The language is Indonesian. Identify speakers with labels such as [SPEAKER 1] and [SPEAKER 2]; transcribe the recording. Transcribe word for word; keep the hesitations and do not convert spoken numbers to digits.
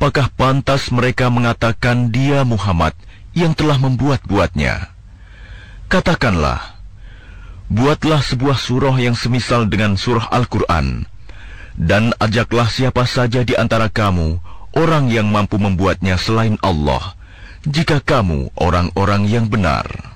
[SPEAKER 1] apakah pantas mereka mengatakan dia Muhammad yang telah membuat-buatnya? Katakanlah, buatlah sebuah surah yang semisal dengan surah Al-Quran, dan ajaklah siapa saja di antara kamu, orang yang mampu membuatnya selain Allah, jika kamu orang-orang yang benar.